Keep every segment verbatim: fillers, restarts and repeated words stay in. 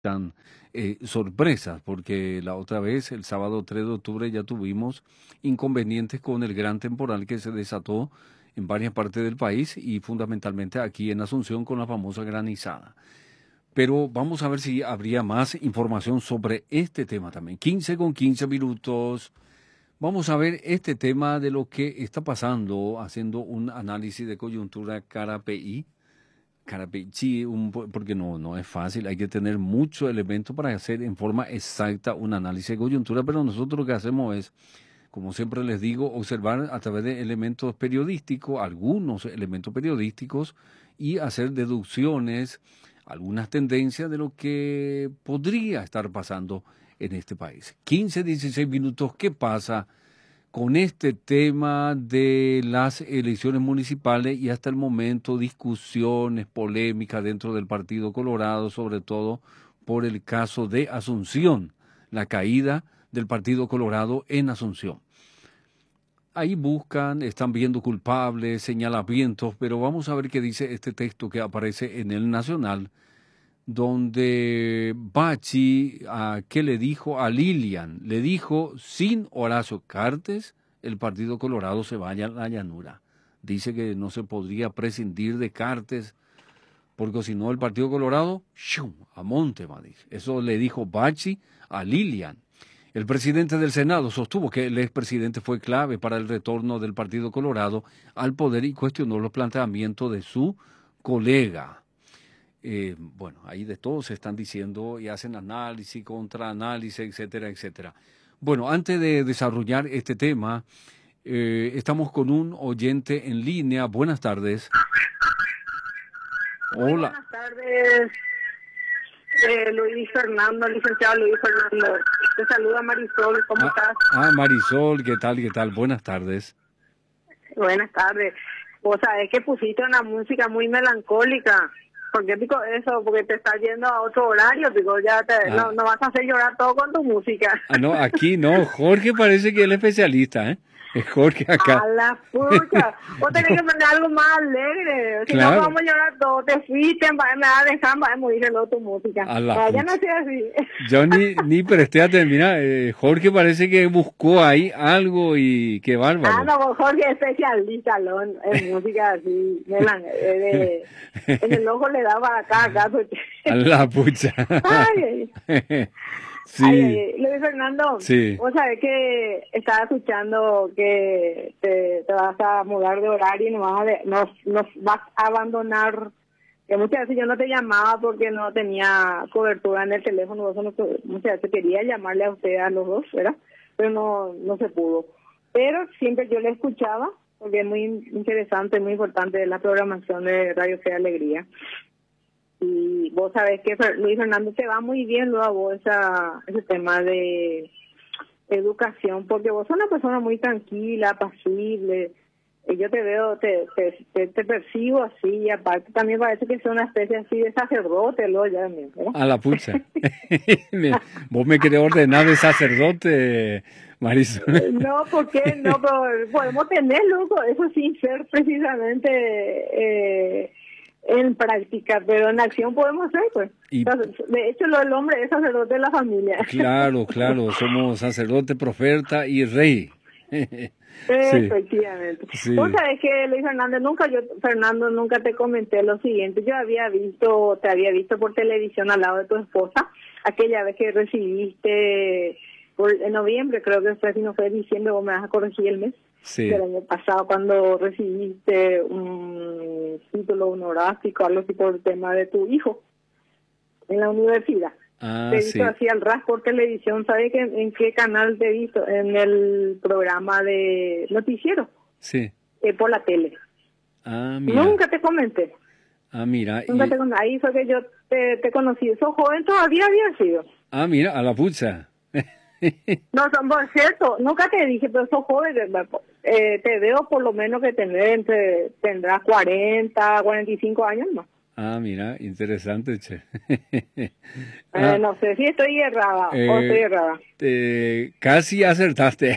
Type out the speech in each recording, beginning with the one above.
tan eh, sorpresas, porque la otra vez, el sábado tres de octubre, ya tuvimos inconvenientes con el gran temporal que se desató en varias partes del país y fundamentalmente aquí en Asunción con la famosa granizada. Pero vamos a ver si habría más información sobre este tema también. quince con quince minutos. Vamos a ver este tema de lo que está pasando, haciendo un análisis de coyuntura cara P I. Carapi, sí, un, po- porque no, no es fácil, hay que tener mucho elemento para hacer en forma exacta un análisis de coyuntura, pero nosotros lo que hacemos es, como siempre les digo, observar a través de elementos periodísticos, algunos elementos periodísticos, y hacer deducciones, algunas tendencias de lo que podría estar pasando en este país. quince, dieciséis minutos, ¿qué pasa con este tema de las elecciones municipales y hasta el momento discusiones, polémicas dentro del Partido Colorado, sobre todo por el caso de Asunción, la caída del Partido Colorado en Asunción? Ahí buscan, están viendo culpables, señalamientos, pero vamos a ver qué dice este texto que aparece en el Nacional, donde Bachi, ah, ¿qué le dijo a Lilian? Le dijo, sin Horacio Cartes, el Partido Colorado se vaya a la llanura. Dice que no se podría prescindir de Cartes, porque si no el Partido Colorado, ¡shum!, a Montema, dice. Eso le dijo Bachi a Lilian. El presidente del Senado sostuvo que el expresidente fue clave para el retorno del Partido Colorado al poder y cuestionó los planteamientos de su colega. Eh, bueno, ahí de todo se están diciendo y hacen análisis, contraanálisis, etcétera, etcétera. Bueno, antes de desarrollar este tema, eh, estamos con un oyente en línea. Buenas tardes. Muy Hola. buenas tardes, eh, Luis Fernando, licenciado Luis Fernando. Te saluda Marisol, ¿cómo Ah, estás? ah, Marisol, ¿qué tal, qué tal? Buenas tardes. Buenas tardes. Vos sabés que pusiste una música muy melancólica. ¿Por qué digo eso? Porque te estás yendo a otro horario, digo, ya te, Ah, no, no vas a hacer llorar todo con tu música. ah, no, aquí no. Jorge parece que él es especialista, ¿eh? Es Jorge acá. A la pucha, vos tenés Yo, que poner algo más alegre, si no claro, vamos a llorar todo, te fuiste, va- me vas a dejar, va a morir el otro música. a la No, ya no pucha. sea así. Yo ni, ni presté atención. Mira, eh, Jorge parece que buscó ahí algo y qué Ah, bárbaro. no, Jorge es especialista ¿no? en, en música así, melan- eh, de- en el ojo le daba acá, acá. Pues. A la pucha. Ay, ay, ay, Sí, ay. Luis Fernando, sí. vos sabés que estaba escuchando que te, te vas a mudar de horario y nos vas a, de- nos, nos vas a abandonar, que muchas veces yo no te llamaba porque no tenía cobertura en el teléfono, vos no, muchas veces quería llamarle a usted a los dos, ¿verdad? Pero no, no se pudo. Pero siempre yo le escuchaba, porque es muy interesante, muy importante la programación de Radio Fe Alegría. Y vos sabés que Fer- Luis Fernando te va muy bien luego a vos esa, ese tema de educación, porque vos sos una persona muy tranquila, pasible. Y yo te veo, te, te, te, te percibo así, y aparte también parece que sos una especie así de sacerdote, lo ya también, ¿verdad? A la pucha. Me- Vos me querés ordenar de sacerdote, Marisol. No, ¿por qué? No, pero podemos tener, loco, eso sin ser precisamente eh, en práctica, pero en acción podemos hacer, pues. Y Entonces, de hecho, lo del hombre es sacerdote de la familia. claro, claro, somos sacerdote, profeta y rey. Sí, Efectivamente. Vos sí, sabés que, Luis Fernández, nunca yo, Fernando, nunca te comenté lo siguiente. Yo había visto, te había visto por televisión al lado de tu esposa, aquella vez que recibiste, por, en noviembre, creo que fue, si no fue en diciembre, vos me vas a corregir el mes, sí. del año pasado, cuando recibiste un título honorífico, algo así por el tema de tu hijo en la universidad. Ah, Te he visto sí, así al ras por televisión, ¿sabes que, en qué canal te he visto? En el programa de noticiero, sí. eh, por la tele. Ah, mira, Nunca te comenté, ah, mira, nunca y, te comenté. Ahí fue que yo te, te conocí. Sos joven todavía había sido. ah, mira, a la pucha. No, son- por cierto, nunca te dije, pero sos joven. Eh, te veo por lo menos que tener entre, tendrás cuarenta, cuarenta y cinco años, ¿no? Ah, mira, interesante, che. Eh, Ah, no sé si estoy errada o estoy eh, errada. eh, casi acertaste.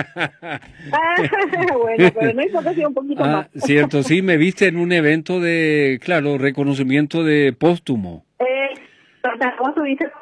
Bueno, pero no importa si un poquito más. Ah, cierto, sí, me viste en un evento de, claro, reconocimiento de póstumo. Esto ¿Vos subiste